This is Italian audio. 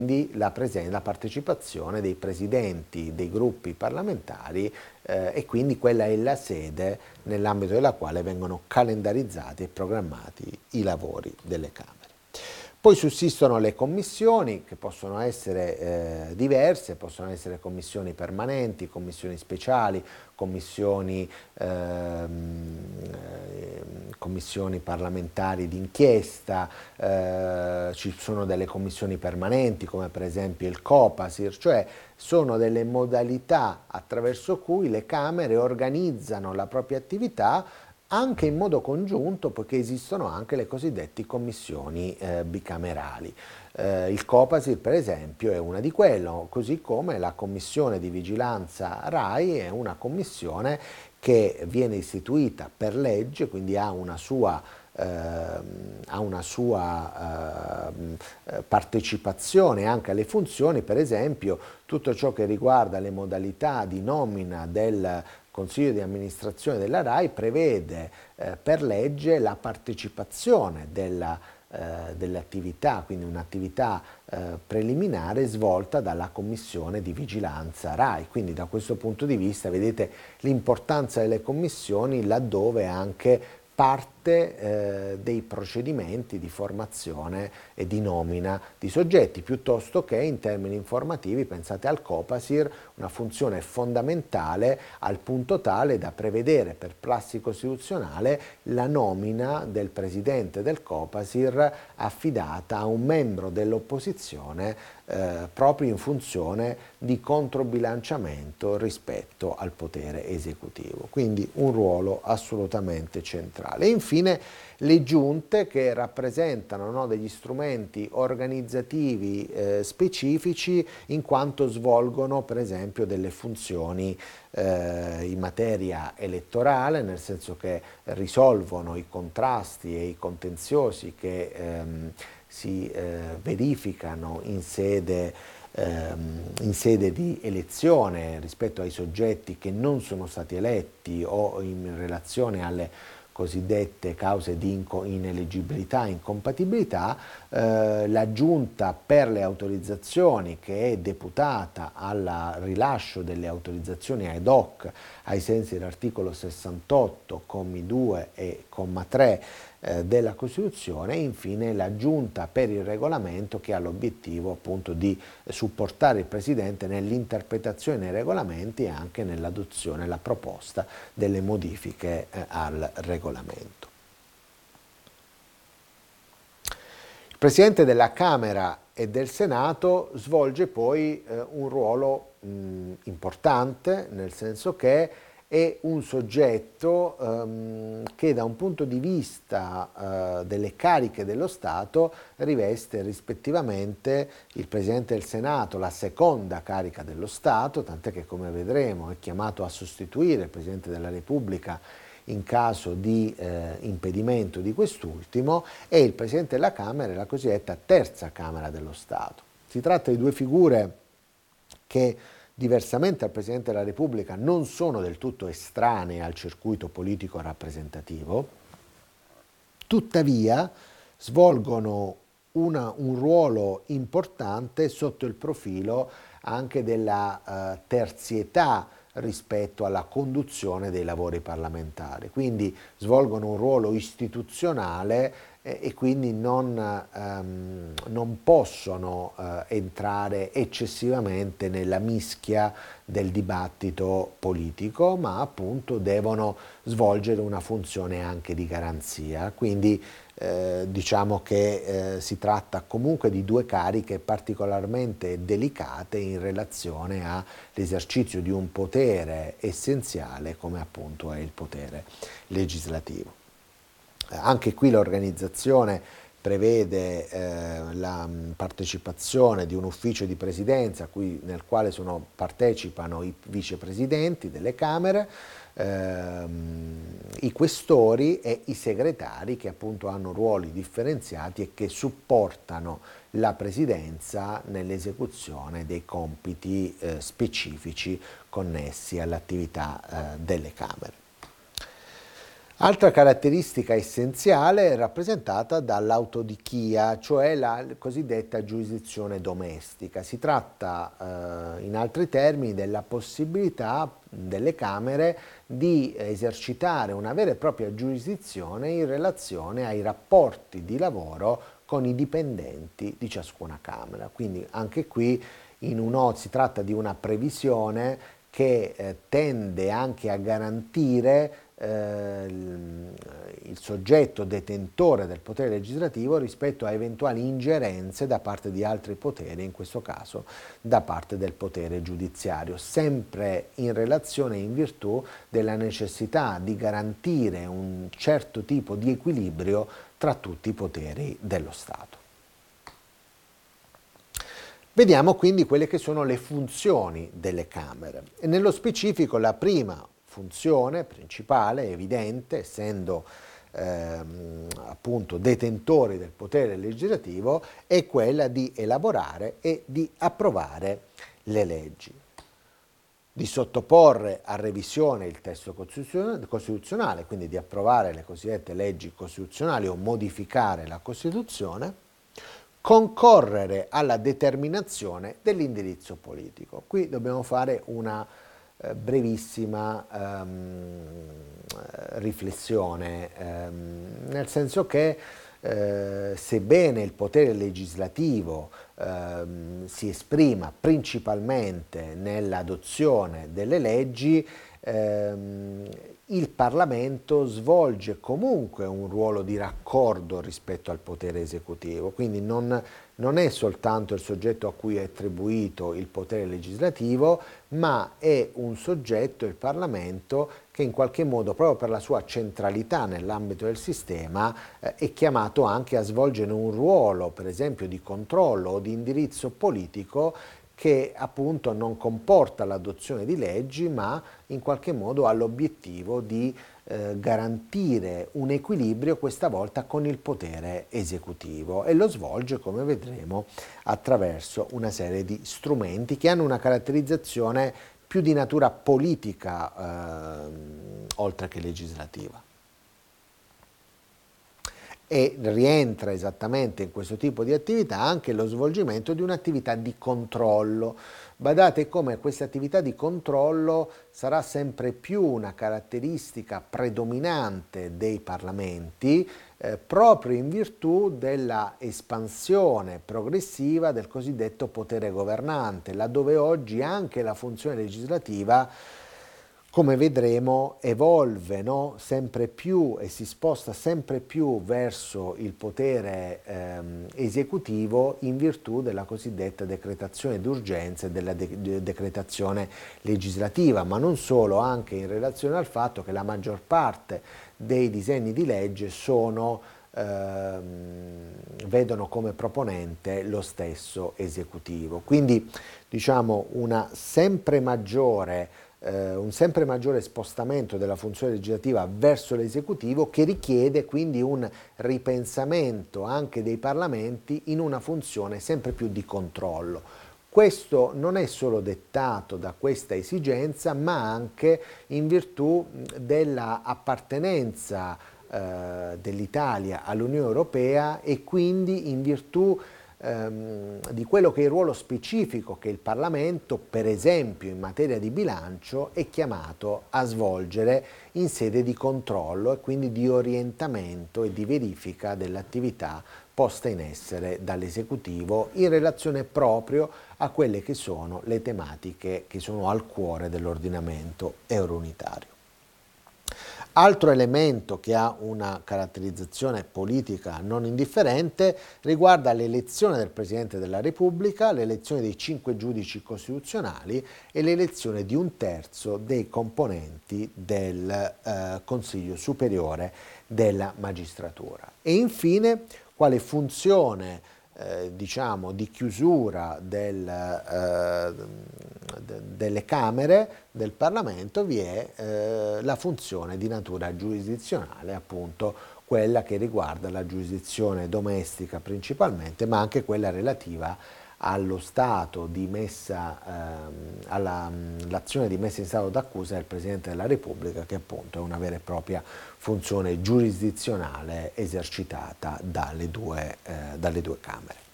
la partecipazione dei presidenti dei gruppi parlamentari e quindi quella è la sede nell'ambito della quale vengono calendarizzati e programmati i lavori delle Camere. Poi sussistono le commissioni che possono essere diverse, possono essere commissioni permanenti, commissioni speciali, commissioni parlamentari d'inchiesta, ci sono delle commissioni permanenti come per esempio il Copasir, cioè sono delle modalità attraverso cui le Camere organizzano la propria attività anche in modo congiunto, poiché esistono anche le cosiddette commissioni bicamerali. Il Copasir per esempio è una di quelle, così come la commissione di vigilanza RAI è una commissione che viene istituita per legge, quindi ha una sua partecipazione anche alle funzioni, per esempio tutto ciò che riguarda le modalità di nomina del Consiglio di amministrazione della RAI prevede per legge la partecipazione dell'attività, quindi un'attività preliminare svolta dalla Commissione di vigilanza RAI. Quindi da questo punto di vista vedete l'importanza delle commissioni laddove anche parte dei procedimenti di formazione e di nomina di soggetti, piuttosto che in termini informativi, pensate al Copasir, una funzione fondamentale al punto tale da prevedere per prassi costituzionale la nomina del presidente del Copasir affidata a un membro dell'opposizione proprio in funzione di controbilanciamento rispetto al potere esecutivo, quindi un ruolo assolutamente centrale. E infine le giunte, che rappresentano degli strumenti organizzativi specifici in quanto svolgono per esempio delle funzioni in materia elettorale, nel senso che risolvono i contrasti e i contenziosi che si verificano in sede di elezione rispetto ai soggetti che non sono stati eletti o in relazione alle cosiddette cause di ineleggibilità, incompatibilità, la Giunta per le autorizzazioni, che è deputata al rilascio delle autorizzazioni ad hoc ai sensi dell'articolo 68, commi 2 e comma 3 della Costituzione, e infine la Giunta per il Regolamento, che ha l'obiettivo appunto di supportare il Presidente nell'interpretazione dei regolamenti e anche nell'adozione e la proposta delle modifiche al regolamento. Il Presidente della Camera e del Senato svolge poi un ruolo importante, nel senso che è un soggetto che da un punto di vista delle cariche dello Stato riveste rispettivamente il Presidente del Senato, la seconda carica dello Stato, tant'è che, come vedremo, è chiamato a sostituire il Presidente della Repubblica in caso di impedimento di quest'ultimo, e il Presidente della Camera è la cosiddetta terza Camera dello Stato. Si tratta di due figure che, diversamente dal Presidente della Repubblica, non sono del tutto estranee al circuito politico rappresentativo, tuttavia svolgono un ruolo importante sotto il profilo anche della terzietà rispetto alla conduzione dei lavori parlamentari, quindi svolgono un ruolo istituzionale e quindi non possono entrare eccessivamente nella mischia del dibattito politico, ma appunto devono svolgere una funzione anche di garanzia. Quindi diciamo che si tratta comunque di due cariche particolarmente delicate in relazione all'esercizio di un potere essenziale come appunto è il potere legislativo. Anche qui l'organizzazione prevede la partecipazione di un ufficio di presidenza nel quale partecipano i vicepresidenti delle Camere, i questori e i segretari, che appunto hanno ruoli differenziati e che supportano la presidenza nell'esecuzione dei compiti specifici connessi all'attività delle Camere. Altra caratteristica essenziale è rappresentata dall'autodichia, cioè la cosiddetta giurisdizione domestica. Si tratta, in altri termini, della possibilità delle Camere di esercitare una vera e propria giurisdizione in relazione ai rapporti di lavoro con i dipendenti di ciascuna Camera. Quindi anche qui si tratta di una previsione che tende anche a garantire il soggetto detentore del potere legislativo rispetto a eventuali ingerenze da parte di altri poteri, in questo caso da parte del potere giudiziario, sempre in relazione e in virtù della necessità di garantire un certo tipo di equilibrio tra tutti i poteri dello Stato. Vediamo quindi quelle che sono le funzioni delle Camere e nello specifico la prima funzione principale, evidente, essendo appunto detentori del potere legislativo, è quella di elaborare e di approvare le leggi, di sottoporre a revisione il testo costituzionale, quindi di approvare le cosiddette leggi costituzionali o modificare la Costituzione, concorrere alla determinazione dell'indirizzo politico. Qui dobbiamo fare una brevissima riflessione, nel senso che sebbene il potere legislativo si esprima principalmente nell'adozione delle leggi, il Parlamento svolge comunque un ruolo di raccordo rispetto al potere esecutivo, quindi non è soltanto il soggetto a cui è attribuito il potere legislativo, ma è un soggetto, il Parlamento, che in qualche modo, proprio per la sua centralità nell'ambito del sistema, è chiamato anche a svolgere un ruolo, per esempio, di controllo o di indirizzo politico che appunto non comporta l'adozione di leggi, ma in qualche modo ha l'obiettivo di garantire un equilibrio questa volta con il potere esecutivo e lo svolge, come vedremo, attraverso una serie di strumenti che hanno una caratterizzazione più di natura politica oltre che legislativa. E rientra esattamente in questo tipo di attività anche lo svolgimento di un'attività di controllo. Badate come questa attività di controllo sarà sempre più una caratteristica predominante dei parlamenti proprio in virtù della espansione progressiva del cosiddetto potere governante, laddove oggi anche la funzione legislativa, come vedremo, evolve, no? Sempre più e si sposta sempre più verso il potere esecutivo in virtù della cosiddetta decretazione d'urgenza e della decretazione legislativa, ma non solo, anche in relazione al fatto che la maggior parte dei disegni di legge vedono come proponente lo stesso esecutivo. Quindi diciamo un sempre maggiore spostamento della funzione legislativa verso l'esecutivo, che richiede quindi un ripensamento anche dei parlamenti in una funzione sempre più di controllo. Questo non è solo dettato da questa esigenza, ma anche in virtù della appartenenza dell'Italia all'Unione Europea e quindi in virtù di quello che è il ruolo specifico che il Parlamento, per esempio in materia di bilancio, è chiamato a svolgere in sede di controllo e quindi di orientamento e di verifica dell'attività posta in essere dall'esecutivo in relazione proprio a quelle che sono le tematiche che sono al cuore dell'ordinamento eurounitario. Altro elemento che ha una caratterizzazione politica non indifferente riguarda l'elezione del Presidente della Repubblica, l'elezione dei 5 giudici costituzionali e l'elezione di 1/3 dei componenti del Consiglio Superiore della Magistratura. E infine, quale funzione diciamo di chiusura delle Camere del Parlamento vi è la funzione di natura giurisdizionale, appunto quella che riguarda la giurisdizione domestica principalmente, ma anche quella relativa allo stato di all'azione di messa in stato d'accusa del Presidente della Repubblica, che appunto è una vera e propria funzione giurisdizionale esercitata dalle due Camere.